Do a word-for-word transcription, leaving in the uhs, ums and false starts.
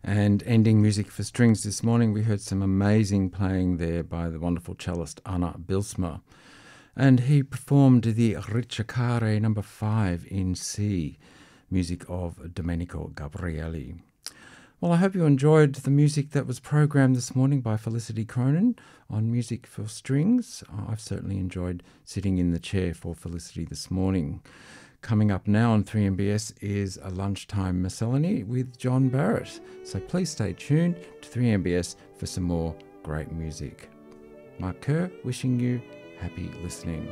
And ending Music for Strings this morning, we heard some amazing playing there by the wonderful cellist Anna Bilsma. And he performed the Ricercare number five in C, music of Domenico Gabrielli. Well, I hope you enjoyed the music that was programmed this morning by Felicity Cronin on Music for Strings. I've certainly enjoyed sitting in the chair for Felicity this morning. Coming up now on three M B S is a lunchtime miscellany with John Barrett. So please stay tuned to three M B S for some more great music. Mark Kerr wishing you happy listening.